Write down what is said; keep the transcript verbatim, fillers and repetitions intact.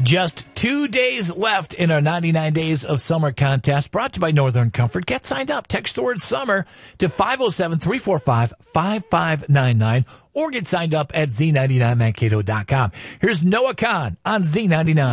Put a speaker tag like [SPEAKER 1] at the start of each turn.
[SPEAKER 1] Just two days left in our ninety-nine Days of Summer contest, brought to you by Northern Comfort. Get signed up. Text the word summer to five oh seven, three four five, five five nine nine or get signed up at Z ninety-nine Mankato dot com. Here's Noah Khan on Z ninety-nine.